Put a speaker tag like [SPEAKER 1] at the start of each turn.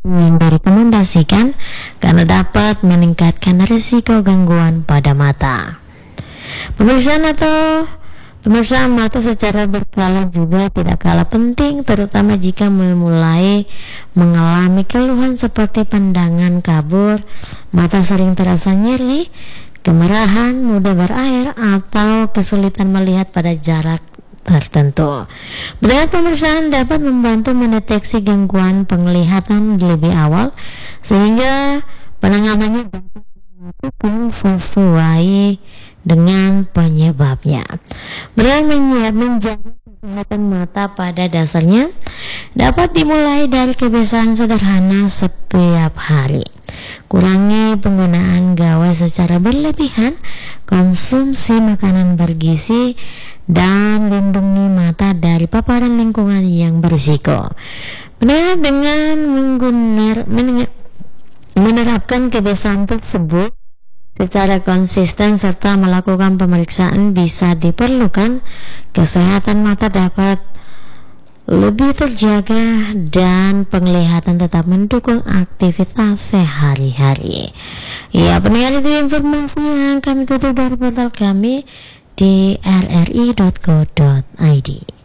[SPEAKER 1] yang direkomendasikan karena dapat meningkatkan risiko gangguan pada mata. Pemeriksaan mata secara berkala juga tidak kalah penting, terutama jika mulai mengalami keluhan seperti pandangan kabur, mata sering terasa nyeri, kemerahan, mudah berair, atau kesulitan melihat pada jarak tertentu. Dengan pemeriksaan dapat membantu mendeteksi gangguan penglihatan lebih awal, sehingga penanganannya dapat dilakukan sesuai dengan penyebabnya. Menjaga kesehatan mata pada dasarnya dapat dimulai dari kebiasaan sederhana setiap hari. Kurangi penggunaan gawai secara berlebihan, konsumsi makanan bergizi, dan lindungi mata dari paparan lingkungan yang berisiko. Dengan menerapkan kebiasaan tersebut secara konsisten serta melakukan pemeriksaan bisa diperlukan, kesehatan mata dapat lebih terjaga dan penglihatan tetap mendukung aktivitas sehari-hari. Ya, pendengar, itu informasi yang kami kutip dari portal kami di rri.co.id.